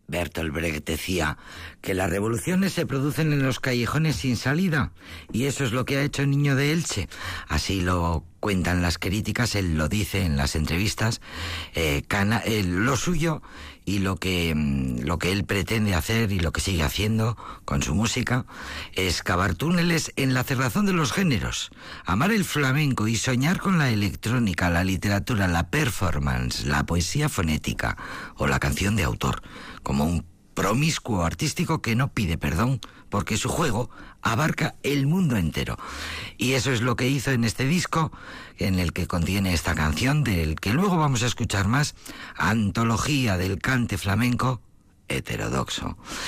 Bertolt Brecht decía que las revoluciones se producen en los callejones sin salida, y eso es lo que ha hecho Niño de Elche. Así lo cuentan las críticas, él lo dice en las entrevistas. Lo suyo y lo que él pretende hacer y lo que sigue haciendo con su música es cavar túneles en la cerrazón de los géneros, amar el flamenco y soñar con la electrónica, la literatura, la performance, la poesía fonética o la canción de autor, como un promiscuo artístico que no pide perdón porque su juego abarca el mundo entero. Y eso es lo que hizo en este disco, en el que contiene esta canción, del que luego vamos a escuchar más, Antología del cante flamenco heterodoxo.